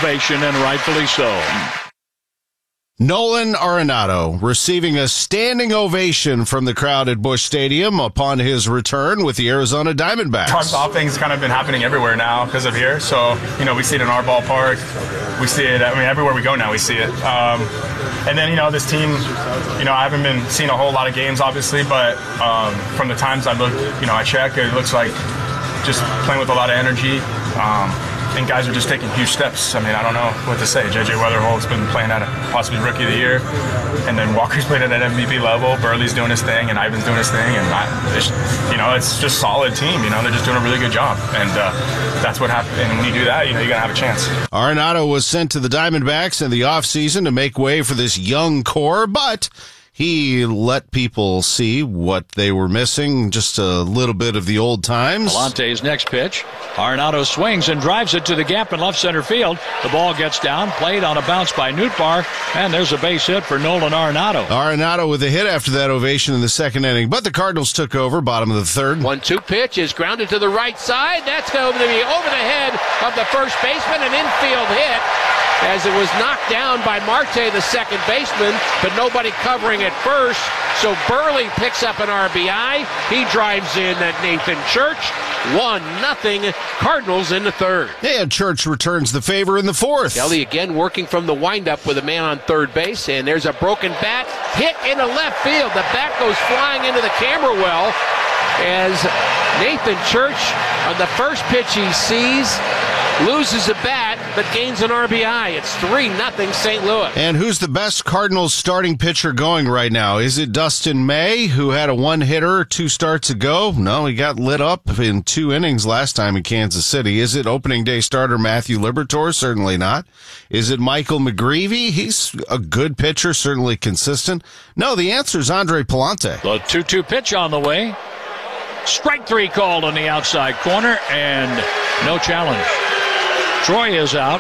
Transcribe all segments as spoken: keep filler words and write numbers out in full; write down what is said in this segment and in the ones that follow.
ovation, and rightfully so. Nolan Arenado receiving a standing ovation from the crowd at Busch Stadium upon his return with the Arizona Diamondbacks. Talk soft things kind of been happening everywhere now because of here. So, you know, we see it in our ballpark. We see it, I mean, everywhere we go now we see it. Um, and then, you know, this team, you know, I haven't been seeing a whole lot of games, obviously, but um, from the times I look, you know, I check, it looks like just playing with a lot of energy. Um, And guys are just taking huge steps. I mean, I don't know what to say. J J Weatherhold's been playing at a possibly Rookie of the Year, and then Walker's playing at an M V P level. Burley's doing his thing, and Ivan's doing his thing, and I, it's, you know, it's just a solid team. You know, they're just doing a really good job, and uh, that's what happens. And when you do that, you know, you're gonna have a chance. Arenado was sent to the Diamondbacks in the offseason to make way for this young core, but he let people see what they were missing, just a little bit of the old times. Palante's next pitch. Arenado swings and drives it to the gap in left center field. The ball gets down, played on a bounce by Nootbaar, and there's a base hit for Nolan Arenado. Arenado with a hit after that ovation in the second inning, but the Cardinals took over, bottom of the third. one two pitch is grounded to the right side. That's going to be over the head of the first baseman, an infield hit, as it was knocked down by Marte, the second baseman, but nobody covering at first. So Burley picks up an R B I. He drives in at Nathan Church. one nothing Cardinals in the third. And Church returns the favor in the fourth. Kelly again working from the windup with a man on third base, and there's a broken bat hit into left field. The bat goes flying into the camera well as Nathan Church, on the first pitch he sees, loses a bat, but gains an R B I. It's three nothing Saint Louis. And who's the best Cardinals starting pitcher going right now? Is it Dustin May, who had a one-hitter two starts ago? No, he got lit up in two innings last time in Kansas City. Is it opening day starter Matthew Liberatore? Certainly not. Is it Michael McGreevy? He's a good pitcher, certainly consistent. No, the answer is Andre Palante. The two two pitch on the way. Strike three called on the outside corner, and no challenge. Troy is out.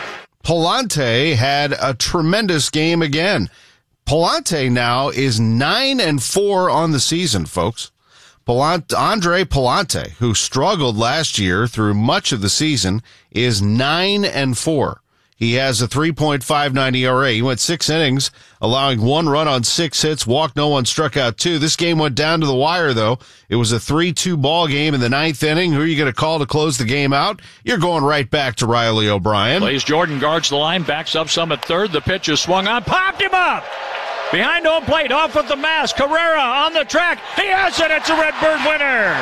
Palante had a tremendous game again. Palante now is nine and four on the season, folks. Palante, Andre Palante, who struggled last year through much of the season, is nine and four. He has a three point five nine E R A. He went six innings, allowing one run on six hits, walked no one, struck out two. This game went down to the wire, though. It was a three two ball game in the ninth inning. Who are you going to call to close the game out? You're going right back to Riley O'Brien. Blaze Jordan guards the line, backs up some at third. The pitch is swung on, popped him up. Behind home plate, off with the mask. Carrera on the track. He has it. It's a Redbird winner.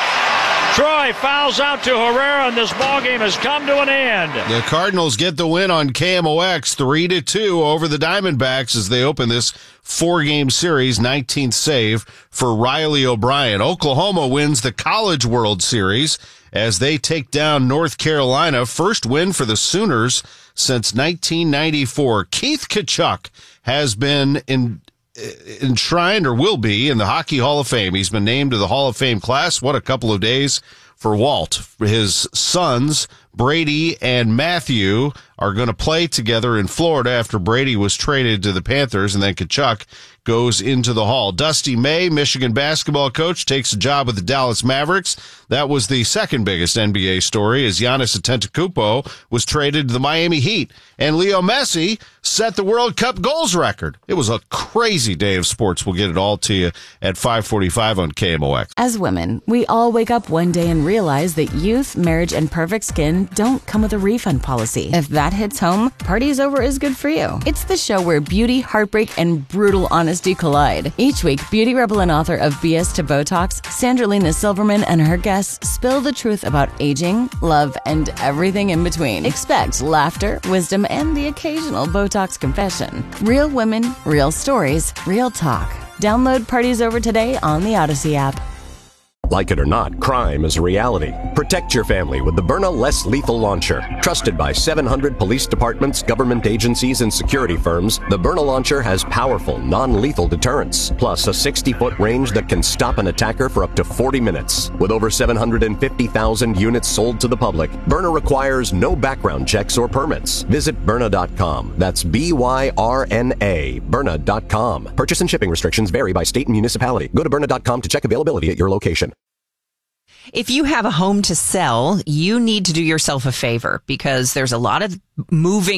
Troy fouls out to Herrera, and this ballgame has come to an end. The Cardinals get the win on K M O X three to two over the Diamondbacks as they open this four-game series, nineteenth save for Riley O'Brien. Oklahoma wins the College World Series as they take down North Carolina. First win for the Sooners since nineteen ninety-four. Keith Tkachuk has been in enshrined or will be in the Hockey Hall of Fame. He's been named to the Hall of Fame class. What a couple of days for Walt. His sons, Brady and Matthew, are going to play together in Florida after Brady was traded to the Panthers, and then Tkachuk goes into the Hall. Dusty May, Michigan basketball coach, takes a job with the Dallas Mavericks. That was the second biggest N B A story, as Giannis Antetokounmpo was traded to the Miami Heat. And Leo Messi set the World Cup goals record. It was a crazy day of sports. We'll get it all to you at five forty-five on K M O X. As women, we all wake up one day and realize that youth, marriage, and perfect skin don't come with a refund policy. If that hits home, Party's Over is good for you. It's the show where beauty, heartbreak, and brutal honesty collide. Each week, beauty rebel and author of B S to Botox, Sandra-Lena Silverman, and her guests spill the truth about aging, love, and everything in between. Expect laughter, wisdom, and the occasional Botox confession. Real women, real stories, real talk. Download Party's Over today on the Odyssey app. Like it or not, crime is a reality. Protect your family with the Byrna Less Lethal Launcher. Trusted by seven hundred police departments, government agencies, and security firms, the Byrna Launcher has powerful, non-lethal deterrence, plus a sixty-foot range that can stop an attacker for up to forty minutes. With over seven hundred fifty thousand units sold to the public, Byrna requires no background checks or permits. Visit Byrna dot com. That's B Y R N A, Byrna dot com. Purchase and shipping restrictions vary by state and municipality. Go to Byrna dot com to check availability at your location. If you have a home to sell, you need to do yourself a favor because there's a lot of moving